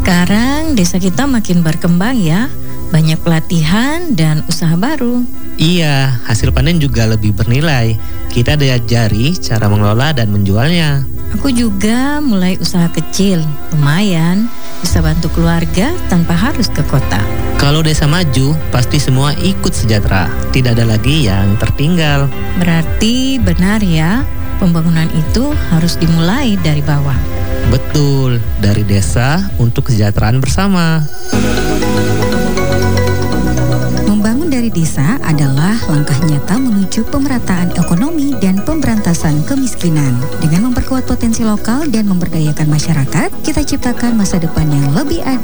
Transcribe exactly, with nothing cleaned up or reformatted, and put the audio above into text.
Sekarang desa kita makin berkembang ya, banyak pelatihan dan usaha baru. Iya, hasil panen juga lebih bernilai. Kita diajari cara mengelola dan menjualnya. Aku juga mulai usaha kecil, lumayan bisa bantu keluarga tanpa harus ke kota. Kalau desa maju, pasti semua ikut sejahtera. Tidak ada lagi yang tertinggal. Berarti benar ya, pembangunan itu harus dimulai dari bawah. Betul, dari desa untuk kesejahteraan bersama. Membangun dari desa adalah langkah nyata menuju pemerataan ekonomi dan pemberantasan kemiskinan. Dengan memperkuat potensi lokal dan memberdayakan masyarakat, kita ciptakan masa depan yang lebih adil.